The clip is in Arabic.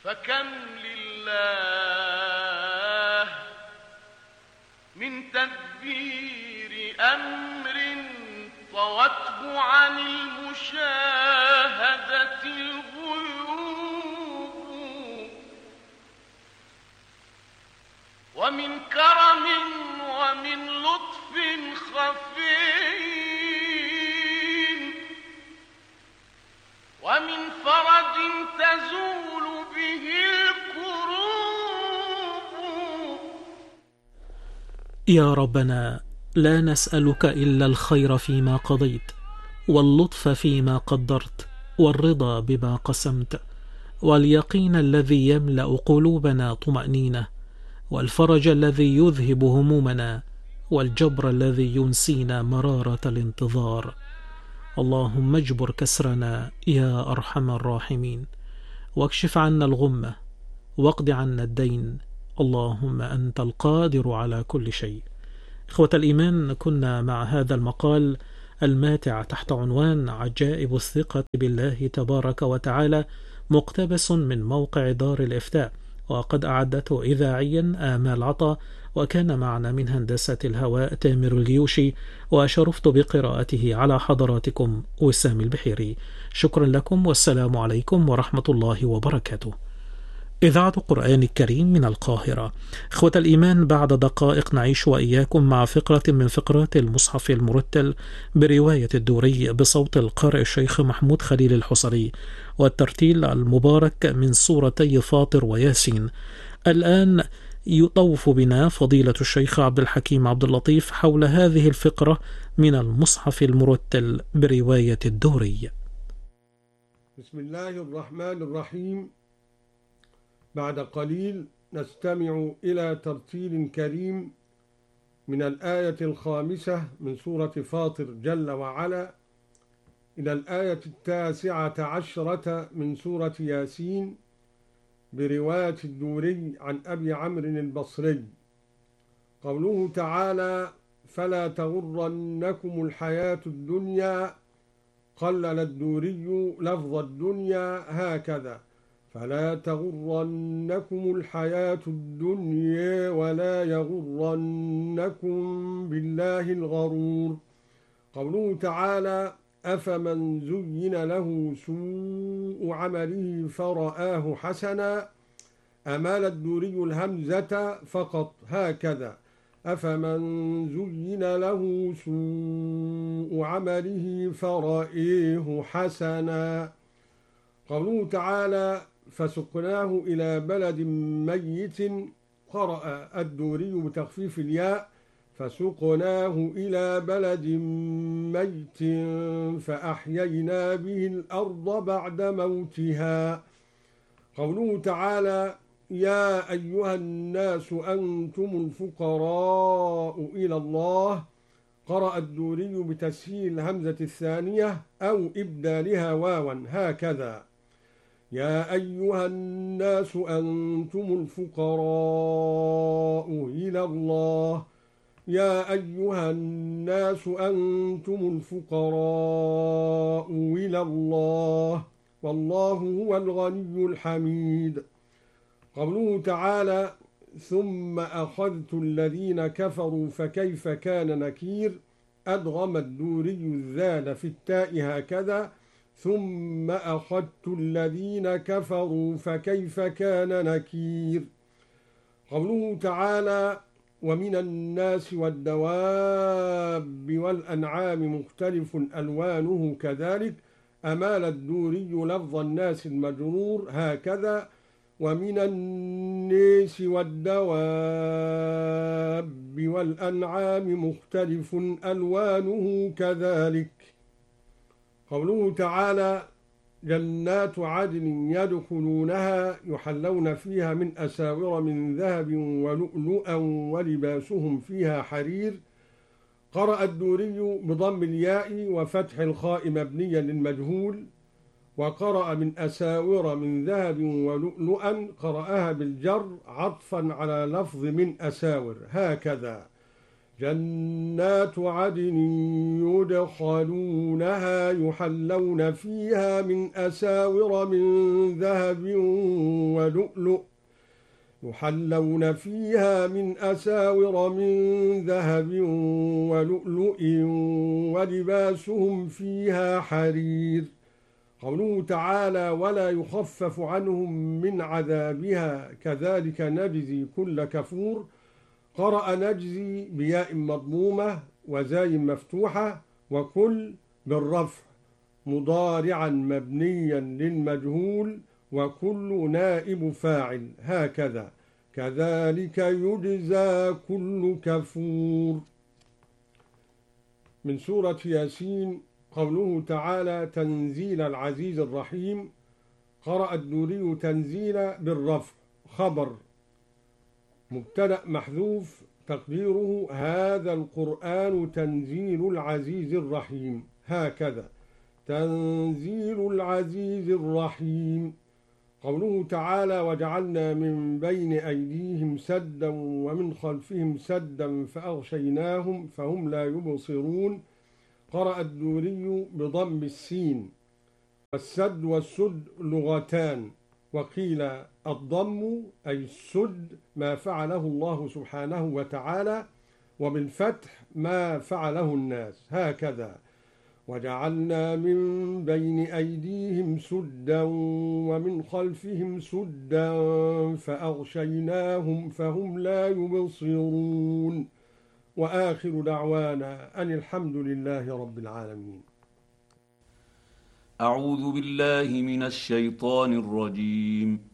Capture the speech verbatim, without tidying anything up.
فكم لله من تدبير أمر طوته عن المشاهدة الغيوب، ومن كرم ومن لطف خفي، ومن فرج تزول به الكروب. يا ربنا، لا نسألك إلا الخير فيما قضيت، واللطف فيما قدرت، والرضا بما قسمت، واليقين الذي يملأ قلوبنا طمأنينة، والفرج الذي يذهب همومنا، والجبر الذي ينسينا مرارة الانتظار. اللهم اجبر كسرنا يا أرحم الراحمين، واكشف عنا الغمة، واقض عنا الدين. اللهم أنت القادر على كل شيء. إخوة الإيمان، كنا مع هذا المقال الماتع تحت عنوان عجائب الثقة بالله تبارك وتعالى، مقتبس من موقع دار الإفتاء، وقد أعدته إذاعيا آمال عطا، وكان معنا من هندسة الهواء تامر الجيوشي، وشرفت بقراءته على حضراتكم وسام البحيري. شكرا لكم، والسلام عليكم ورحمة الله وبركاته. إذاعة القرآن الكريم من القاهرة. إخوة الإيمان، بعد دقائق نعيش وإياكم مع فقرة من فقرات المصحف المرتل برواية الدوري بصوت القارئ الشيخ محمود خليل الحصري، والترتيل المبارك من سورتي فاطر وياسين. الآن يطوف بنا فضيلة الشيخ عبد الحكيم عبد اللطيف حول هذه الفقرة من المصحف المرتل برواية الدوري. بسم الله الرحمن الرحيم. بعد قليل نستمع إلى ترتيل كريم من الآية الخامسة من سورة فاطر جل وعلا إلى الآية التاسعة عشرة من سورة ياسين برواية الدوري عن أبي عمرو البصري. قوله تعالى: فلا تغرنكم الحياة الدنيا، قلل الدوري لفظ الدنيا هكذا: فلا تغرنكم الحياة الدنيا ولا يغرنكم بالله الغرور. قوله تعالى: أفمن زين له سوء عمله فرآه حسنا، أمال الدوري الهمزة فقط هكذا: أفمن زين له سوء عمله فرآه حسنا. قوله تعالى: فسقناه إلى بلد ميت، قرأ الدوري بتخفيف الياء: فسقناه إلى بلد ميت فأحيينا به الأرض بعد موتها. قوله تعالى: يا أيها الناس أنتم الفقراء إلى الله، قرأ الدوري بتسهيل همزة الثانية أو إبدالها واوا هكذا: يا أيها الناس أنتم الفقراء إلى الله، يا أيها الناس أنتم الفقراء إلى الله، والله هو الغني الحميد. قوله تعالى: ثم أخذت الذين كفروا فكيف كان نكير، أدغم الدوري الذال في التاء هكذا: ثم أخذت الذين كفروا فكيف كان نكير. قوله تعالى: ومن الناس والدواب والأنعام مختلف ألوانه كذلك، أمال الدوري لفظ الناس المجرور هكذا: ومن الناس والدواب والأنعام مختلف ألوانه كذلك. قوله تعالى: جنات عدن يدخلونها يحلون فيها من أساور من ذهب ولؤلؤا ولباسهم فيها حرير. قرأ الدوري بضم الياء وفتح الخاء مبنيا للمجهول، وقرأ من أساور من ذهب ولؤلؤا قرأها بالجر عطفا على لفظ من أساور هكذا: جنات عدن يدخلونها يحلون فيها من أساور من ذهب ولؤلؤ يحلون فيها من أساور من ذهب ولؤلؤ ولباسهم فيها حرير. قوله تعالى ولا يخفف عنهم من عذابها كذلك نجزي كل كفور. قرأ نجزي بياء مضمومة وزاي مفتوحة وكل بالرفع مضارعا مبنيا للمجهول وكل نائب فاعل هكذا كذلك يجزى كل كفور. من سورة ياسين قوله تعالى تنزيل العزيز الرحيم. قرأ الدوري تنزيل بالرفع خبر مبتدأ محذوف تقديره هذا القرآن تنزيل العزيز الرحيم هكذا تنزيل العزيز الرحيم. قوله تعالى وجعلنا من بين أيديهم سدا ومن خلفهم سدا فأغشيناهم فهم لا يبصرون. قرأ الدوري بضم السين. السد والسد لغتان وقيل الضم أي السد ما فعله الله سبحانه وتعالى وبالفتح ما فعله الناس هكذا وجعلنا من بين أيديهم سدا ومن خلفهم سدا فأغشيناهم فهم لا يبصرون. وآخر دعوانا أن الحمد لله رب العالمين. أعوذ بالله من الشيطان الرجيم.